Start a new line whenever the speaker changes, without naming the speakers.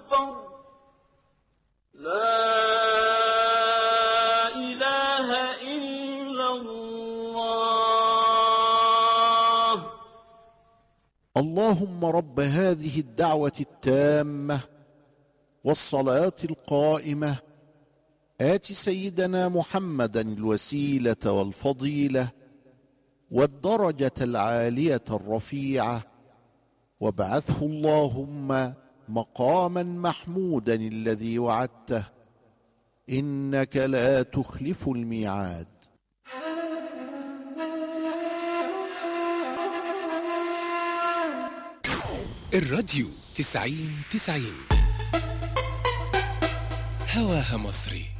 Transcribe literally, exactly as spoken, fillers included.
أكبر. لا إله إلا الله.
اللهم رب هذه الدعوة التامة والصلاة القائمة آت سيدنا محمدا الوسيلة والفضيلة والدرجة العالية الرفيعة، وابعثه اللهم مقاما محمودا الذي وعدته، إنك لا تخلف الميعاد.
الراديو تسعين تسعين هواها مصري.